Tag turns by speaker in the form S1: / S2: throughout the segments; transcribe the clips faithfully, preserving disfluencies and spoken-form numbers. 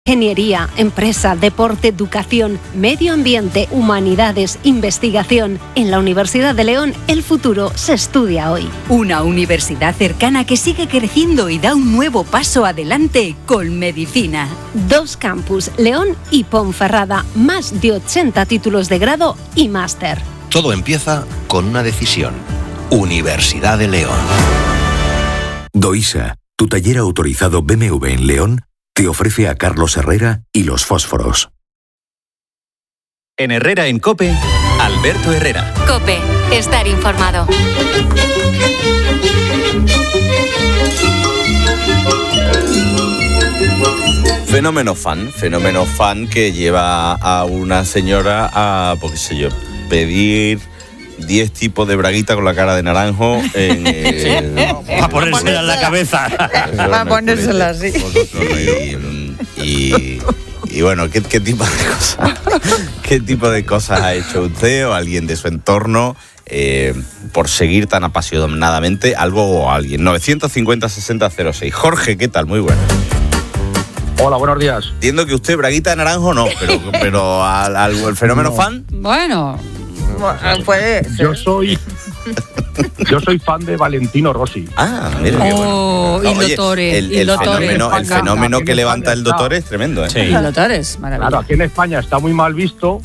S1: Ingeniería, empresa, deporte, educación, medio ambiente, humanidades, investigación. En la Universidad de León, el futuro se estudia hoy.
S2: Una universidad cercana que sigue creciendo y da un nuevo paso adelante con medicina.
S1: Dos campus, León y Ponferrada, más de ochenta títulos de grado y máster.
S3: Todo empieza con una decisión. Universidad de León.
S4: Doisa, tu taller autorizado B M W en León, te ofrece a Carlos Herrera y los fósforos.
S5: En Herrera en COPE, Alberto Herrera.
S6: COPE, estar informado.
S7: Fenómeno fan, fenómeno fan que lleva a una señora a, pues qué sé yo, pedir diez tipos de braguita con la cara de naranjo en, eh,
S8: para ponérsela en la cabeza.
S9: Para ponérsela así.
S7: Y, y, y bueno, ¿qué, qué tipo de cosas qué tipo de cosas ha hecho usted o alguien de su entorno eh, por seguir tan apasionadamente algo o alguien? novecientos cincuenta, sesenta, cero seis. Jorge, ¿qué tal? Muy bueno.
S10: Hola, buenos días.
S7: Entiendo que usted braguita de naranjo no, pero, pero al, al el fenómeno no. fan.
S9: Bueno, puede ser.
S10: Yo soy yo soy fan de Valentino Rossi.
S7: Ah, mira qué
S9: oh,
S7: bueno.
S9: No,
S7: oye,
S9: el Dottore,
S7: el,
S9: el,
S7: el
S9: Dottore.
S7: fenómeno, el fenómeno que levanta el Dottore es tremendo, ¿eh?
S9: Sí. El Dottore es maravilloso.
S10: Claro, aquí en España está muy mal visto,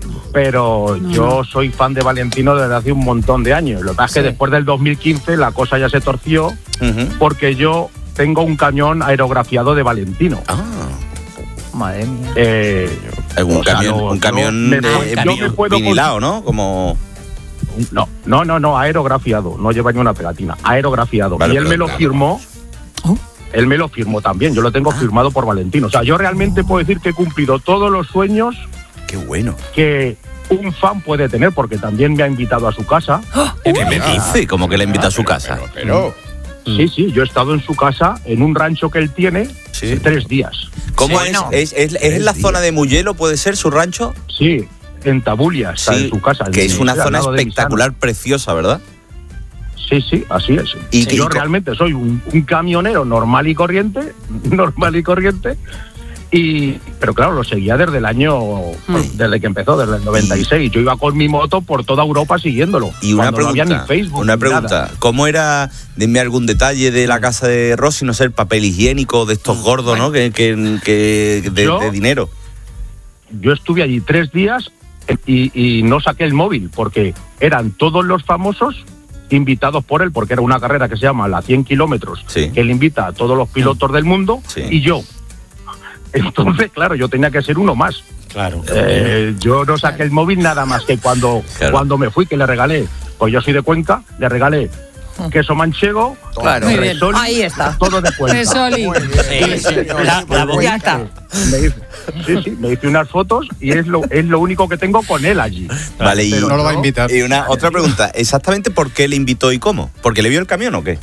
S10: pero no. yo soy fan de Valentino desde hace un montón de años. Lo que pasa es que sí. después del dos mil quince la cosa ya se torció, uh-huh. porque yo tengo un cañón aerografiado de Valentino.
S7: Ah.
S9: Madre mía.
S10: Eh,
S7: un,
S10: sea,
S7: camión,
S10: no,
S7: un camión
S10: me,
S7: de
S10: camión
S7: vinilado, ¿no? Como...
S10: No, no, no, no, aerografiado. No lleva ni una pegatina. Aerografiado. Vale, y él me lo claro. firmó. ¿Oh? Él me lo firmó también. Yo lo tengo ah. firmado por Valentino. O sea, yo realmente puedo decir que he cumplido todos los sueños.
S7: Qué bueno.
S10: Que un fan puede tener, porque también me ha invitado a su casa.
S7: ¿Qué uh, me dice? ¿Cómo que le invita ah, a su
S10: pero,
S7: casa?
S10: Pero, pero, pero. Sí, sí, yo he estado en su casa, en un rancho que él tiene, sí. tres días.
S7: ¿Cómo
S10: sí,
S7: es?
S10: No.
S7: ¿Es, es, es en la zona de Mugello, puede ser, su rancho?
S10: Sí, en Tabulia, está sí, en su casa.
S7: Que es una zona espectacular, preciosa, ¿verdad?
S10: Sí, sí, así es. Y sí, yo y realmente soy un, un camionero normal y corriente, normal y corriente, y pero claro, lo seguía desde el año, mm. desde que empezó, desde el noventa y seis. Yo iba con mi moto por toda Europa siguiéndolo.
S7: Y una pregunta,
S10: no había ni Facebook,
S7: una
S10: ni
S7: pregunta,
S10: nada.
S7: ¿Cómo era, dime algún detalle de la casa de Rossi, no sé, el papel higiénico de estos gordos, bueno. ¿no? Que, que, que de, yo, de dinero.
S10: Yo estuve allí tres días y, y no saqué el móvil, porque eran todos los famosos invitados por él, porque era una carrera que se llama la cien kilómetros, sí. que él invita a todos los pilotos del mundo, sí. y yo. Entonces, claro, yo tenía que ser uno más.
S8: Claro.
S10: Eh, yo no saqué el móvil nada más que cuando, claro. cuando me fui, que le regalé, pues yo soy de Cuenca, le regalé queso manchego,
S9: claro,
S10: resoli,
S9: ahí está.
S10: Todo de Cuenca.
S9: Resoli.
S8: Sí, sí, la, la
S9: ya está.
S10: Me hice, sí, sí, me hice unas fotos y es lo, es lo único que tengo con él allí.
S7: Vale, y
S11: no lo va a invitar.
S7: Y una otra pregunta, ¿exactamente por qué le invitó y cómo? ¿Porque le vio el camión o qué?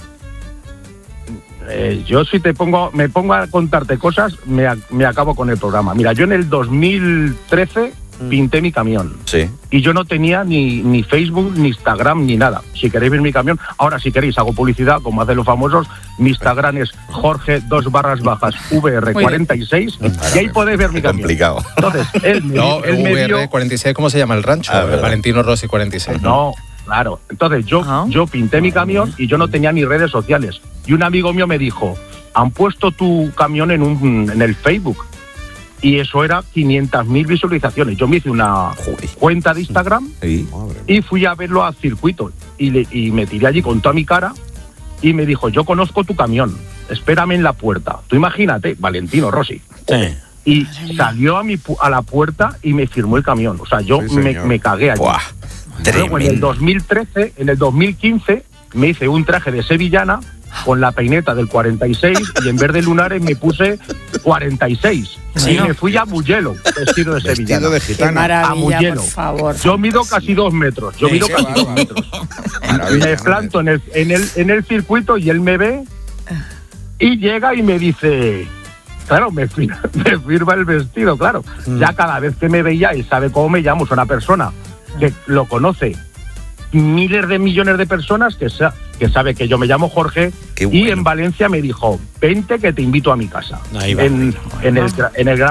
S10: Eh, yo si te pongo, me pongo a contarte cosas, me, me acabo con el programa. Mira, yo en el dos mil trece mm. pinté mi camión.
S7: Sí.
S10: Y yo no tenía ni, ni Facebook, ni Instagram, ni nada. Si queréis ver mi camión, ahora si queréis hago publicidad, como hacen los famosos. Mi Instagram es Jorge dos barras bajas V R cuarenta y seis y ahí podéis ver mi camión.
S7: Complicado.
S10: Entonces, él me,
S11: no,
S10: él me dio...
S11: V R cuarenta y seis, ¿cómo se llama el rancho?
S7: Ah,
S11: Valentino Rossi cuarenta y seis.
S10: No, claro. Entonces yo, uh-huh. yo pinté mi camión y yo no tenía ni redes sociales. Y un amigo mío me dijo, han puesto tu camión en un en el Facebook. Y eso era quinientas mil visualizaciones. Yo me hice una Joder. cuenta de Instagram sí. y fui a verlo al circuito. Y, le, y me tiré allí con toda mi cara y me dijo, yo conozco tu camión, espérame en la puerta. Tú imagínate, Valentino Rossi.
S8: Sí.
S10: Y salió a, mi, a la puerta y me firmó el camión. O sea, yo sí, me, me cagué allí.
S7: Buah,
S10: Luego en el dos mil trece, en el dos mil quince, me hice un traje de sevillana con la peineta del cuarenta y seis y en vez de lunares me puse cuarenta y seis. Sí, y no. me fui a Mugello, vestido de sevillana.
S11: Vestido de gitana.
S10: A Mugello.
S9: Por favor.
S10: Yo mido casi dos metros. Yo sí, mido casi dos metros. Me planto en el, en, el, en el circuito y él me ve y llega y me dice... Claro, me, me firma el vestido, claro. Mm. Ya cada vez que me veía, y sabe cómo me llamo, es una persona que lo conoce miles de millones de personas que, sa- que sabe que yo me llamo Jorge.
S7: Qué bueno.
S10: Y en Valencia me dijo, vente que te invito a mi casa.
S8: Ahí va,
S10: en,
S8: ahí va.
S10: en el, en el gran